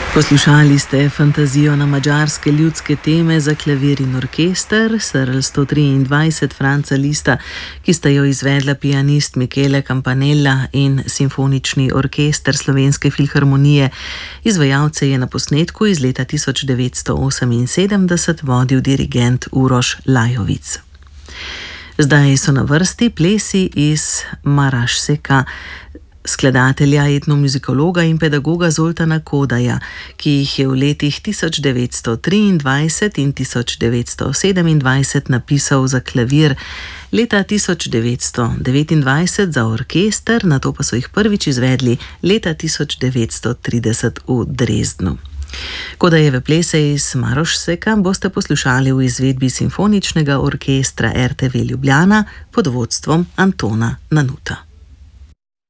Poslušali ste fantazijo na madžarske ljudske teme za klavir in orkester Srl 123 Franca Lista, ki sta jo izvedla pianist Michele Campanella in simfonični orkester Slovenske filharmonije. Izvajalce je na posnetku iz leta 1978 vodil dirigent Uroš Lajovic. Zdaj so na vrsti plesi iz Marašseka, skladatelja, etnomuzikologa in pedagoga Zoltana Kodaja, ki jih je v letih 1923 in 1927 napisal za klavir, leta 1929 za orkester, nato pa so jih prvič izvedli leta 1930 v Dresdnu. Kodajeve plese iz Marošseka boste poslušali v izvedbi simfoničnega orkestra RTV Ljubljana pod vodstvom Antona Nanuta.